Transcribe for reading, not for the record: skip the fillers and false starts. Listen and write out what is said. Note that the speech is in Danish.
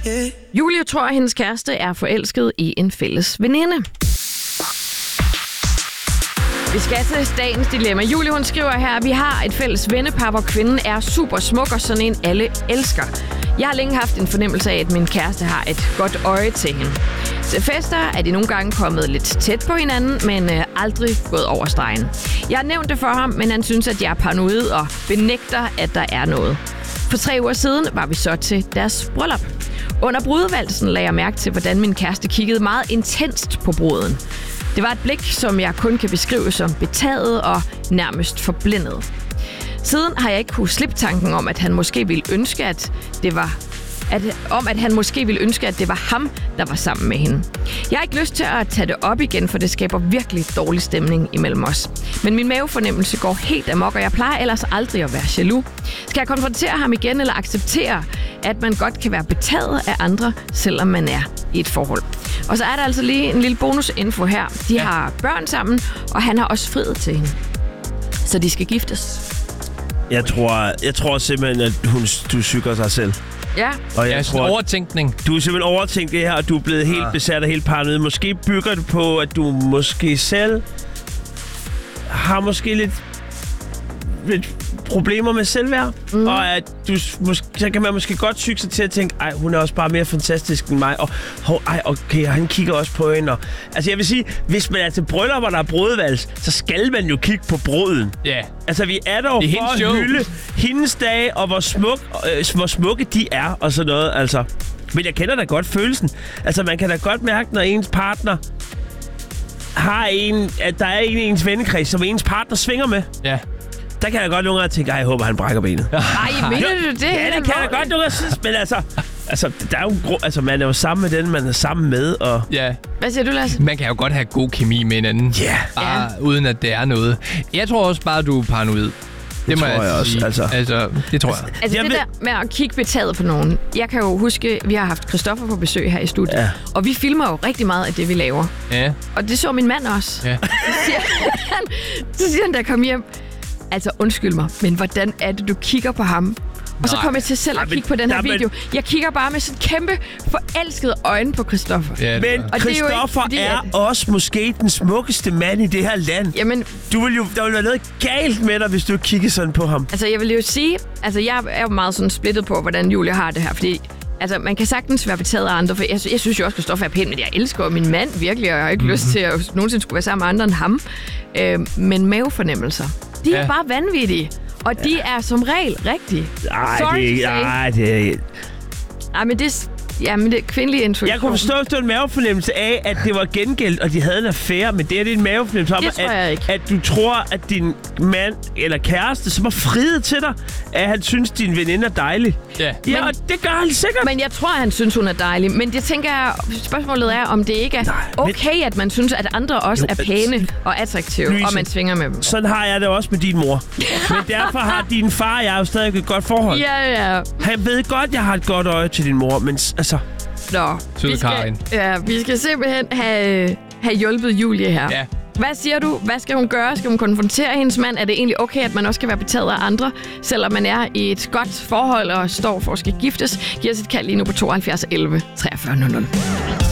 Julie tror, at hendes kæreste er forelsket i en fælles veninde. Vi skal til dagens dilemma. Julie, hun skriver her, at vi har et fælles vennepar, hvor kvinden er super smuk og sådan en alle elsker. Jeg har længe haft en fornemmelse af, at min kæreste har et godt øje til hende. Til fester er de nogle gange kommet lidt tæt på hinanden, men aldrig gået over stregen. Jeg har nævnt det for ham, men han synes, at jeg er paranoid og benægter, at der er noget. For 3 uger siden var vi så til deres bryllup. Under brudevalsen lagde jeg mærke til, hvordan min kæreste kiggede meget intenst på bruden. Det var et blik, som jeg kun kan beskrive som betaget og nærmest forblændet. Siden har jeg ikke kunnet slippe tanken om, at han måske ville ønske, at det var ham, der var sammen med hende. Jeg har ikke lyst til at tage det op igen, for det skaber virkelig dårlig stemning imellem os. Men min mavefornemmelse går helt amok, og jeg plejer ellers aldrig at være jaloux. Skal jeg konfrontere ham igen, eller acceptere, at man godt kan være betaget af andre, selvom man er i et forhold? Og så er der altså lige en lille bonusinfo her. De har børn sammen, og han har også friet til hende. Så de skal giftes. Jeg tror simpelthen, at du psyker sig selv. Ja. Og jeg tror, overtænkning. Du er simpelthen overtænkt det her, og du er blevet helt besat og helt paranoid. Måske bygger det på, at du måske selv har måske lidt problemer med selvværd. Og at du så kan man måske godt psyke sig til at tænke, ej, hun er også bare mere fantastisk end mig. Og okay, og han kigger også på hende. Og, altså jeg vil sige, hvis man er til bryllup, og der er brudevals, så skal man jo kigge på bruden. Ja. Yeah. Altså vi er der jo for at hylde hendes dage, og hvor smukke de er, og sådan noget, altså. Men jeg kender da godt følelsen. Altså man kan da godt mærke, når ens partner har at der er en i ens vennekreds, som ens partner svinger med. Ja. Yeah. Der kan jeg godt nogle gange tænke, jeg håber, han brækker benet. Nej, mener du det? Ja, det kan jeg godt nogle gange synes, men altså, der er jo man er jo sammen med den, man er sammen med, og... Ja. Hvad siger du, Lasse? Man kan jo godt have god kemi med hinanden. Ja. Bare uden at det er noget. Jeg tror også bare, du er paranoid. Det må jeg også sige. Altså, det tror jeg. Altså det der med at kigge betaget på nogen. Jeg kan jo huske, vi har haft Christoffer på besøg her i studiet. Ja. Og vi filmer jo rigtig meget af det, vi laver. Ja. Og det så min mand også. Ja. Så siger han, da jeg kom hjem, altså undskyld mig, men hvordan er det, du kigger på ham? Og så kommer jeg til selv at kigge på den her video. Jeg kigger bare med sådan kæmpe forelskede øjne på Christoffer. Ja, men Christoffer er også måske den smukkeste mand i det her land. Jamen, der vil være noget galt med dig, hvis du kigger sådan på ham. Altså, jeg vil jo sige, altså jeg er jo meget sådan splittet på, hvordan Julia har det her, fordi altså, man kan sagtens være betaget af andre, for jeg synes jo også, Christoffer er pæn, men jeg elsker min mand virkelig, og jeg har ikke lyst til at nogensinde skulle være sammen med andre end ham. Men mavefornemmelser, de er bare vanvittige. Og de er som regel rigtige. Nej, det er ikke. Men det er kvindelig intuition. Jeg kunne forstå, at det var en mavefornemmelse af, at det var gengældt, og de havde en affære, men det er en mavefornemmelse om, at du tror, at din mand eller kæreste, som har friet til dig, at han synes, din veninde er dejlig. Yeah. Ja, og det gør han sikkert. Men jeg tror, han synes, hun er dejlig. Men det tænker jeg, spørgsmålet er, om det ikke er okay, at man synes, at andre også er pæne og attraktive, Louise, og man svinger med dem. Sådan har jeg det også med din mor. Men derfor har din far og jeg jo stadig et godt forhold. Ja. Han ved godt, jeg har et godt øje til din mor, men altså... Nå, vi skal simpelthen have hjulpet Julie her. Ja. Hvad siger du? Hvad skal hun gøre? Skal hun konfrontere hendes mand? Er det egentlig okay, at man også kan være betaget af andre, selvom man er i et godt forhold og står for at skal giftes? Giv os et kald lige nu på 72 11 43 00.